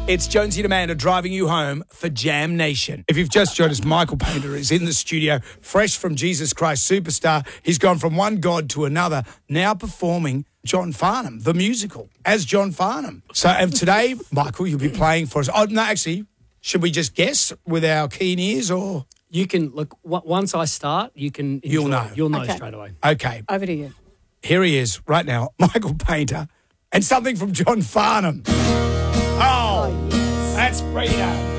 It's Jonesy and Amanda driving you home for Jam Nation. If you've just joined us, Michael Painter is in the studio, fresh from Jesus Christ Superstar. He's gone from one god to another, now performing John Farnham, the musical, as John Farnham. So and today, Michael, you'll be playing for us. Oh, no, actually, should we just guess with our keen ears or? You can, look, once I start, you can enjoy. You'll know. You'll know Okay. straight away. Okay. Over to you. Here he is right now, Michael Painter, and something from John Farnham. Oh, yes. that's freedom.